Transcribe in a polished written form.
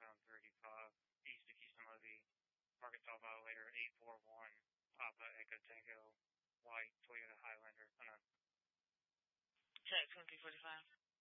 southbound 35, east of Houston Levy, Arkansas Violator 841, Papa Echo Tango, White Toyota Highlander. Check 2345.